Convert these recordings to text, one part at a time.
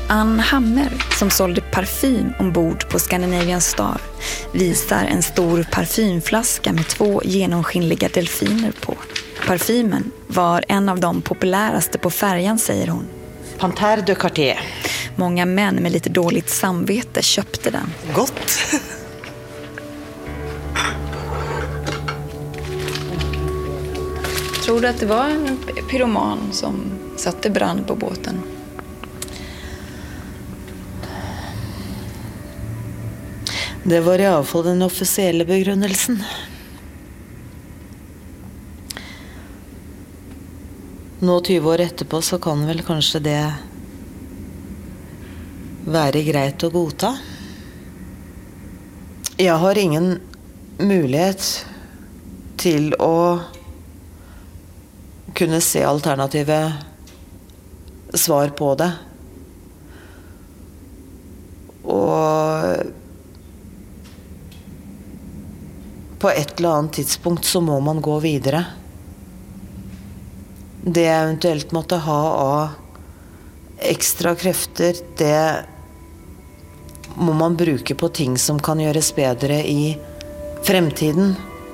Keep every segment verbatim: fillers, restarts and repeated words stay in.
Ann Hammer, som sålde parfym ombord på Scandinavian Star, visar en stor parfymflaska med två genomskinliga delfiner på. Parfymen var en av de populäraste på färjan, säger hon. Panthère de Cartier. Många män med lite dåligt samvete köpte den. Gott! Tror du att det var en pyroman som satte brand på båten? Det var i alla fall den officiella begrunnelsen. Nå tjugo år etterpå så kan väl kanske det vara greit att godta. Jag har ingen möjlighet till att kunna se alternativa svar på det. Och på ett eller annat tidspunkt så må man gå vidare. Det jag eventuellt måtte ha av extra krafter, det må man bruka på ting som kan göras bättre i framtiden.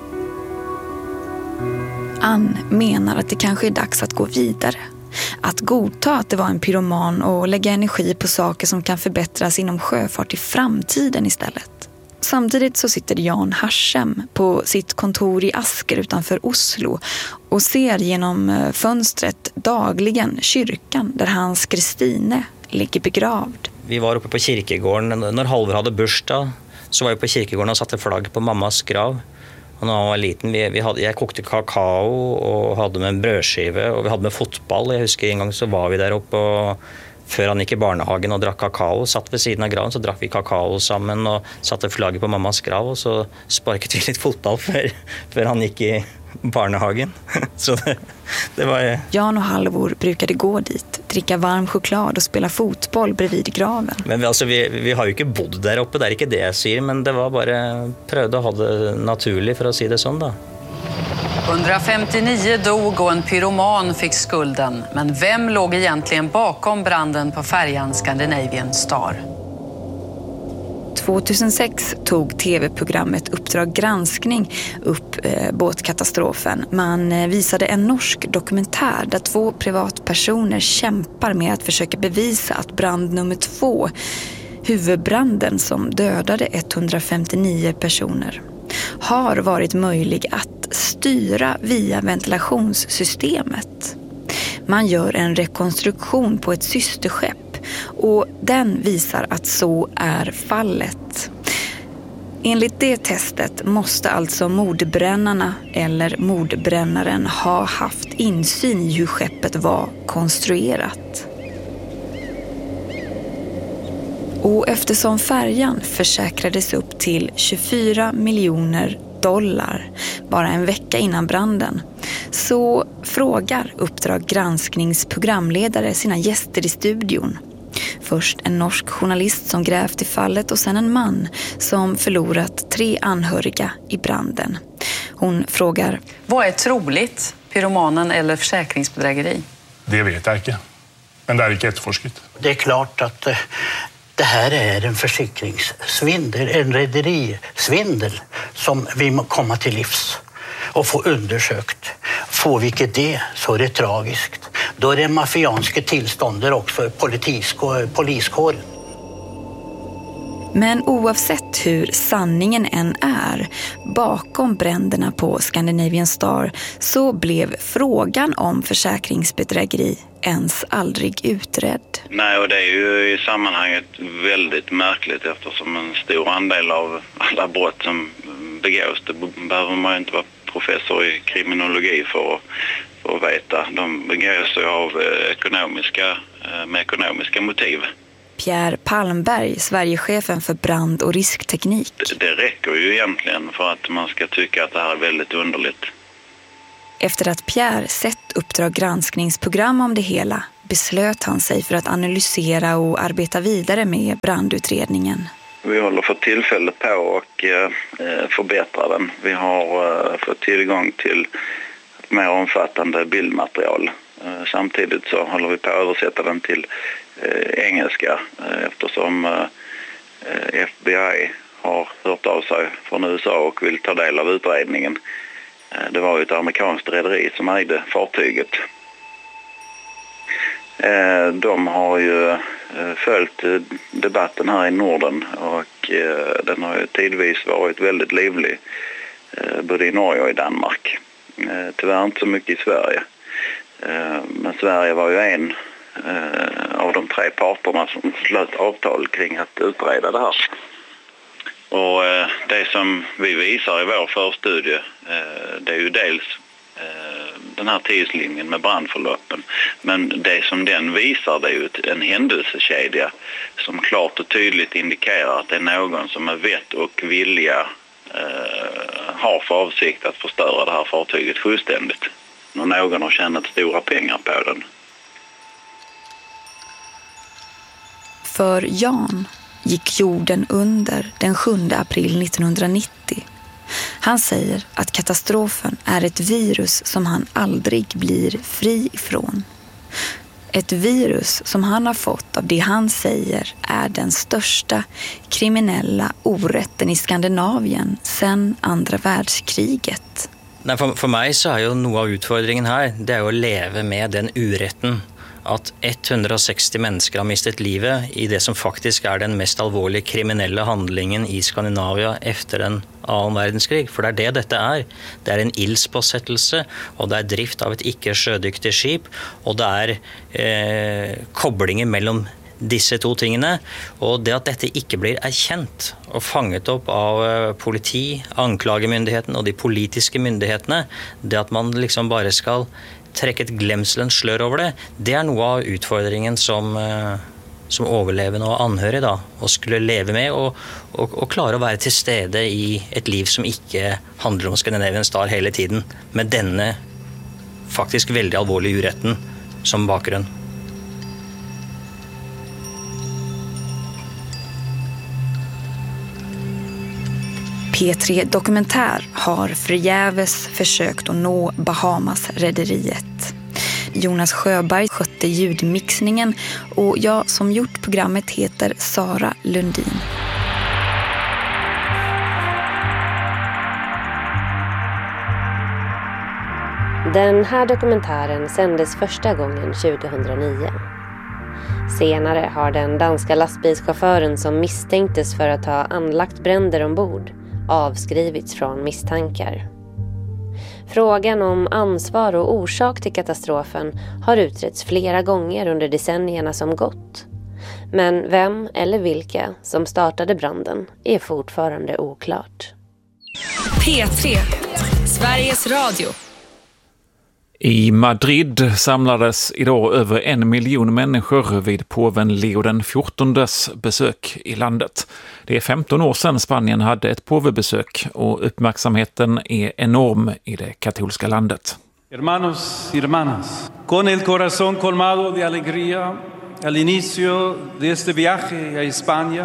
Ann menar att det kanske är dags att gå vidare. Att godta att det var en pyroman och lägga energi på saker som kan förbättras inom sjöfart i framtiden istället. Samtidigt så sitter Jan Harsem på sitt kontor i Asker utanför Oslo och ser genom fönstret dagligen kyrkan där hans Kristine ligger begravd. Vi var uppe på kyrkegården när Halvor hade bursdag, så var vi på kyrkegården och satte flagg på mammas grav. Och när han var liten, vi, vi hade, jag kokte kakao och hade med en brödskive och vi hade med fotboll. Jag husker en gång så var vi där uppe och før han gick i barnehagen och drack kakao, satt vid sidan av graven, så drack vi kakao sammen och satte flagget på mammas grav, och så sparkade vi lite fotboll för, för han gick i barnehagen. Så det, det var... Jan och Halvor brukade gå dit, dricka varm choklad och spela fotboll bredvid graven. Men vi, alltså, vi, vi har ju inte bott där uppe, det är inte det jag säger, men det var bara prövde att ha det naturligt för att säga det sån då. hundrafemtionio dog och en pyroman fick skulden. Men vem låg egentligen bakom branden på färjan Scandinavian Star? tjugohundrasex tog tv-programmet Uppdrag granskning upp eh, båtkatastrofen. Man eh, visade en norsk dokumentär där två privatpersoner kämpar med att försöka bevisa att brand nummer två, huvudbranden som dödade etthundrafemtionio personer, har varit möjlig att styra via ventilationssystemet. Man gör en rekonstruktion på ett systerskepp och den visar att så är fallet. Enligt det testet måste alltså mordbrännarna eller mordbrännaren ha haft insyn i hur skeppet var konstruerat. Och eftersom färjan försäkrades upp till tjugofyra miljoner dollar bara en vecka innan branden, så frågar Uppdrag gransknings programledare sina gäster i studion. Först en norsk journalist som grävt i fallet och sen en man som förlorat tre anhöriga i branden. Hon frågar: Vad är troligt? Pyromanen eller försäkringsbedrägeri? Det vet jag inte. Men det är inte efterforskat. Det är klart att eh, det här är en försäkringssvindel, en rederisvindel som vi må komma till livs och få undersökt. Får vi inte det så är det tragiskt. Då är det mafianska tillstånd också, poliskåren. Men oavsett hur sanningen än är bakom bränderna på Scandinavian Star, så blev frågan om försäkringsbedrägeri ens aldrig utredd. Nej, och det är ju i sammanhanget väldigt märkligt eftersom en stor andel av alla brott som begås, det behöver man ju inte vara professor i kriminologi för att, för att veta. De begås av ekonomiska, med ekonomiska motiv. Pierre Palmberg, Sverigechefen för brand- och riskteknik. Det räcker ju egentligen för att man ska tycka att det här är väldigt underligt. Efter att Pierre sett Uppdrag granskningsprogram om det hela beslöt han sig för att analysera och arbeta vidare med brandutredningen. Vi håller för tillfället på och eh, förbättra den. Vi har eh, fått tillgång till mer omfattande bildmaterial Samtidigt så håller vi på att översätta den till engelska eftersom F B I har hört av sig från U S A och vill ta del av utredningen. Det var ju ett amerikanskt rederi som ägde fartyget. De har ju följt debatten här i Norden och den har ju tidvis varit väldigt livlig både i Norge och i Danmark. Tyvärr inte så mycket i Sverige. Men Sverige var ju en av de tre parterna som slöt avtal kring att utreda det här. Och det som vi visar i vår förstudie, det är ju dels den här tidslinjen med brandförloppen. Men det som den visar, det är ju en händelsekedja som klart och tydligt indikerar att det är någon som är vett och vilja har för avsikt att förstöra det här fartyget fullständigt. När någon har tjänat stora pengar på den. För Jan gick jorden under den sjunde april nittonhundranittio. Han säger att katastrofen är ett virus som han aldrig blir fri ifrån. Ett virus som han har fått av det han säger är den största kriminella orätten i Skandinavien sedan andra världskriget. Nej, for, for meg så er jo noe av utfordringen her, det er jo å leve med den uretten at etthundrasextio mennesker har mistet livet i det som faktisk er den mest alvorlige kriminelle handlingen i Skandinavia efter den annen verdenskrig. For det er det dette er. Det er en ildspåsettelse, og det er drift av et ikke sjødyktig skip, og det er eh, koblinger mellom disse to tingene, og det at dette ikke blir erkjent og fanget opp av politi, anklagemyndigheten og de politiske myndighetene, det at man liksom bare skal trekke et glemselens slør over det, det er noe av utfordringen som, som overlevende og anhørig da, å skulle leve med og, og, og klare å være til stede i et liv som ikke handler om Scandinavian Star hele tiden, med denne faktisk veldig alvorlige uretten som bakgrunn. P tre Dokumentär har förgäves försökt att nå Bahamas-rederiet. Jonas Sjöberg skötte ljudmixningen och jag som gjort programmet heter Sara Lundin. Den här dokumentären sändes första gången tjugohundranio. Senare har den danska lastbilschauffören som misstänktes för att ha anlagt bränder ombord avskrivits från misstankar. Frågan om ansvar och orsak till katastrofen har utretts flera gånger under decennierna som gått. Men vem eller vilka som startade branden är fortfarande oklart. P tre, Sveriges Radio. I Madrid samlades idag över en miljon människor vid påven Leo den fjortondes besök i landet. Det är femton år sedan Spanien hade ett påvebesök och uppmärksamheten är enorm i det katolska landet. Hermanos y hermanas, con el corazón colmado de alegría al inicio de este viaje a España.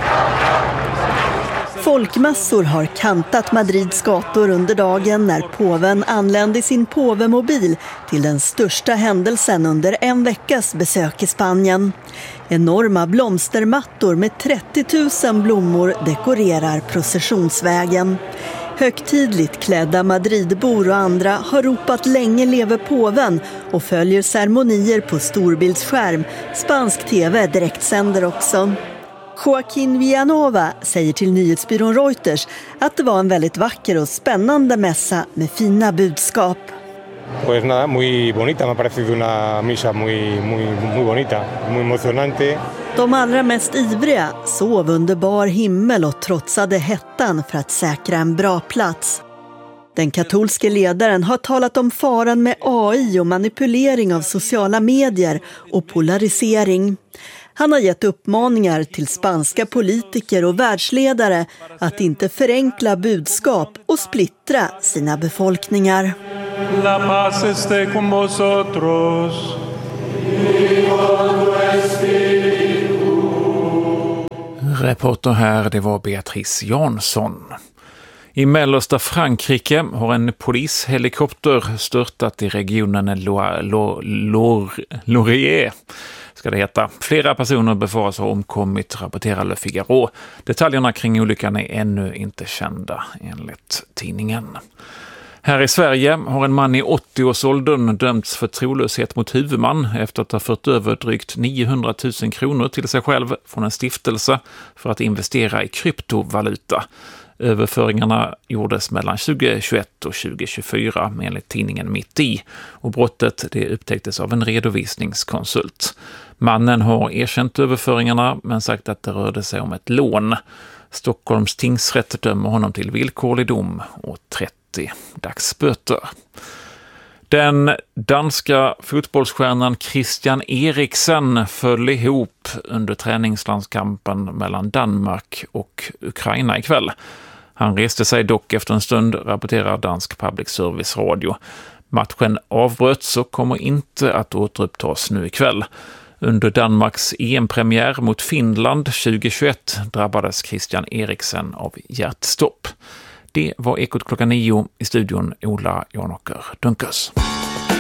Folkmassor har kantat Madrids gator under dagen när påven anlände i sin påvemobil till den största händelsen under en veckas besök i Spanien. Enorma blomstermattor med trettio tusen blommor dekorerar processionsvägen. Högtidligt klädda Madridbor och andra har ropat länge leve påven och följer ceremonier på storbildsskärm. Spansk tv direktsänder också. Joaquín Villanova säger till nyhetsbyrån Reuters att det var en väldigt vacker och spännande mässa med fina budskap. Pues nada, muy bonita, me ha parecido una misa muy muy muy bonita, muy emocionante. De allra mest ivriga sov under bar himmel och trotsade hettan för att säkra en bra plats. Den katolske ledaren har talat om faran med A I och manipulering av sociala medier och polarisering. Han har gett uppmaningar till spanska politiker och världsledare att inte förenkla budskap och splittra sina befolkningar. La paz esté con vosotros. Reporter här, det var Beatrice Jansson. I mellersta Frankrike har en polishelikopter störtat i regionen Laurier, ska det heta. Flera personer befaras ha omkommit, rapporterar Le Figaro. Detaljerna kring olyckan är ännu inte kända, enligt tidningen. Här i Sverige har en man i åttio-årsåldern dömts för trolöshet mot huvudman efter att ha fört över drygt niohundratusen kronor till sig själv från en stiftelse för att investera i kryptovaluta. Överföringarna gjordes mellan tjugohundratjugoett och tjugohundratjugofyra enligt tidningen Mitt i, och brottet det upptäcktes av en redovisningskonsult. Mannen har erkänt överföringarna men sagt att det rörde sig om ett lån. Stockholms tingsrätt dömer honom till villkorlig dom och trettio dagsböter. Den danska fotbollsstjärnan Christian Eriksen föll ihop under träningslandskampen mellan Danmark och Ukraina ikväll. Han reste sig dock efter en stund, rapporterar dansk public service radio. Matchen avbröts och kommer inte att återupptas nu ikväll. Under Danmarks E M-premiär mot Finland tjugohundratjugoett drabbades Christian Eriksen av hjärtstopp. Det var Ekot klockan nio, i studion Ola Janåker Dunkers.